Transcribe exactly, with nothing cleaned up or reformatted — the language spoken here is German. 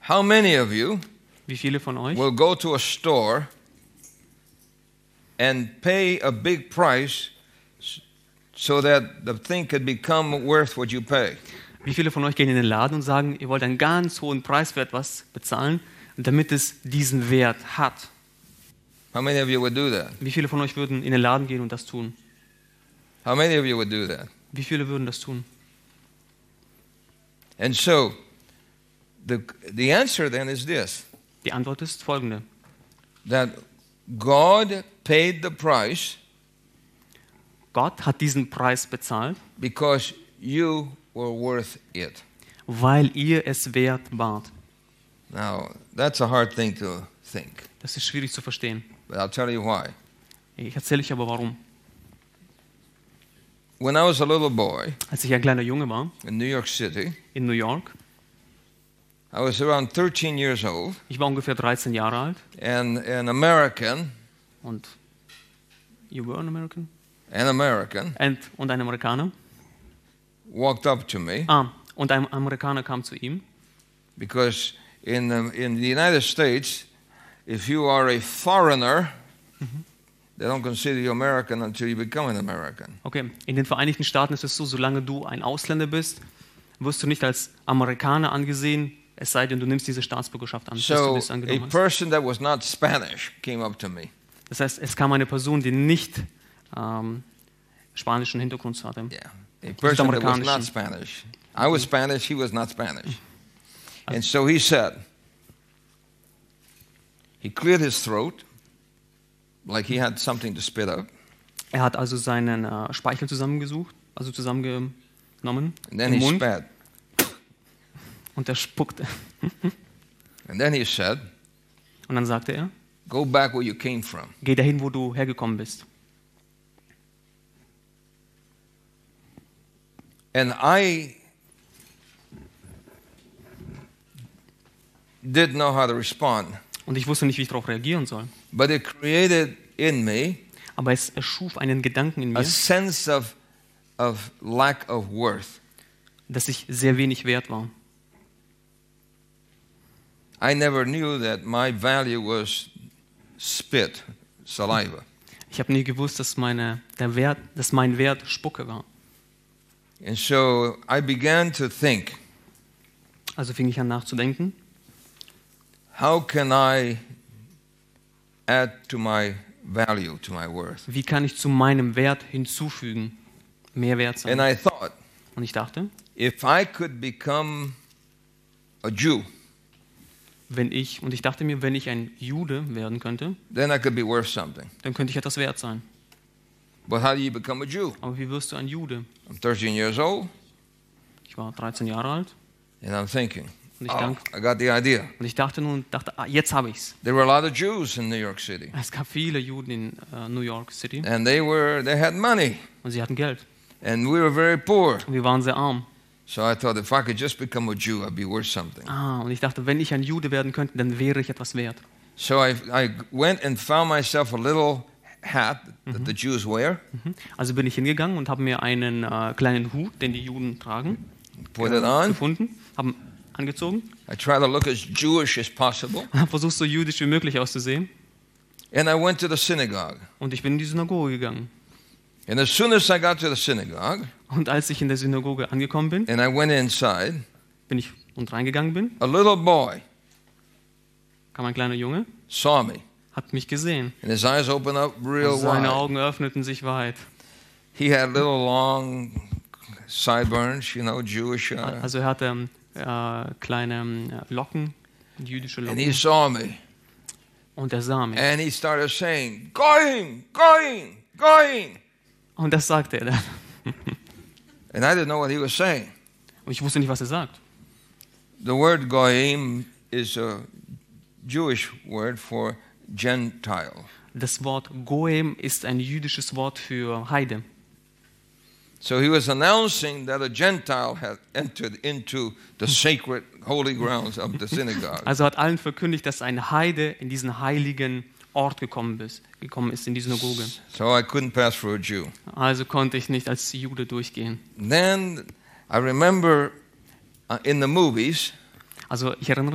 How many of you Wie viele von euch will go to a store and pay a big price so that the thing could become worth what you pay? Wie viele von euch gehen in den Laden und sagen, ihr wollt einen ganz hohen Preis für etwas bezahlen, damit es diesen Wert hat? How many of you would do that? Wie viele von euch würden in den Laden gehen und das tun? How many of you would do that? Wie viele würden das tun? And so, the, the answer then is this, Die Antwort ist folgende. that God paid the price Gott hat diesen Preis bezahlt, because you were worth it. weil ihr es wert wart. Now, that's a hard thing to think, Das ist schwierig zu verstehen. but I'll tell you why. Ich erzähle euch aber warum. When I was a little boy Als ich ein kleiner Junge war, in New York City, in New York, I was around thirteen years old, ich war ungefähr dreizehn Jahre alt and an American, und you were an American? an American And, und ein Amerikaner. walked up to me Ah, und ein Amerikaner kam zu ihm, because in the, in the United States, if you are a foreigner, they don't consider you American until you become an American. okay, in den Vereinigten Staaten ist es so, solange du ein Ausländer bist, wirst du nicht als Amerikaner angesehen, es sei denn, du nimmst diese Staatsbürgerschaft an, bis du So das a angenommen hast. person that was not Spanish came up to me. Das heißt, es kam eine Person, die nicht ähm, spanischen Hintergrund hatte. Yeah, a person that was not Südamerikanischen. Spanish. I was Spanish, he was not Spanish. And so he said, he cleared his throat, like he had something to spit out. Er hat also seinen äh, Speichel zusammengesucht, also zusammengenommen And then im he Mund spat. und er spuckte. And then he said, Und dann sagte er, go back where you came from. geh dahin, wo du hergekommen bist. And I didn't know how to respond. Und ich wusste nicht, wie ich darauf reagieren soll. But it created in me Aber es erschuf einen Gedanken in a mir, sense of, of lack of worth. dass ich sehr wenig wert war. I never knew that my value was spit, saliva. Ich habe nie gewusst, dass, meine, der Wert, dass mein Wert Spucke war. And so I began to think, Also fing ich an nachzudenken, how can I add to my value, to my worth? wie kann ich zu meinem Wert hinzufügen, mehr wert sein. And I thought, Und ich dachte, if I could become a Jew, wenn ich, und ich dachte mir, wenn ich ein Jude werden könnte, then I could be worth something. dann könnte ich etwas wert sein. But how do you become a Jew? Aber wie wirst du ein Jude? I'm thirteen years old, Ich war dreizehn Jahre alt and I'm thinking, und ich, oh, dank, I got the idea. und ich dachte nun, dachte, ah, jetzt habe ich's. There were a lot of Jews in New York City, Es gab viele Juden in äh, New York City and they were they had money, und sie hatten Geld. and we were very poor. Und wir waren sehr arm. So I thought, if I could just become a Jew, I'd be worth something. Ah, und ich dachte, wenn ich ein Jude werden könnte, dann wäre ich etwas wert. So I, I went and found myself a little hat that the Jews wear, Mhm. Also bin ich hingegangen und habe mir einen äh, kleinen Hut, den die Juden tragen, put it on. gefunden, habe ihn angezogen I tried to look as Jewish as possible, und habe versucht, so jüdisch wie möglich auszusehen. and I went to the synagogue. Und ich bin in die Synagoge gegangen. And as soon as I got to the synagogue, Und als ich in der Synagoge angekommen bin, and I went inside, bin ich und reingegangen bin, a little boy kam ein kleiner Junge, saw me, hat mich gesehen. and his eyes opened up real Und seine wide. Augen öffneten sich weit. He had little long sideburns, you know, Jewish. Uh, Also er hatte ähm, äh, kleine ähm, Locken, jüdische and he Locken. saw me, Und er sah mich. and he started saying, "Going, going, going," Und das sagte er dann. and I didn't know what he was saying. Und ich wusste nicht, was er sagt. The word goyim is a Jewish word for Gentile. Das Wort Goem ist ein jüdisches Wort für Heide. So he was announcing that a Gentile had entered into the sacred holy grounds of the synagogue. Also hat allen verkündigt, dass ein Heide in diesen heiligen Ort gekommen ist, gekommen ist in die Synagoge. So I couldn't pass for a Jew. Also konnte ich nicht als Jude durchgehen. Then I remember uh, in the movies, Also ich erinnere